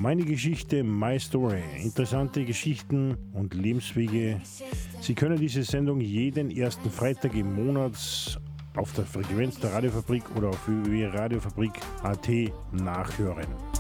Meine Geschichte, my story. Interessante Geschichten und Lebenswege. Sie können diese Sendung jeden ersten Freitag im Monat auf der Frequenz der Radiofabrik oder auf www.radiofabrik.at nachhören.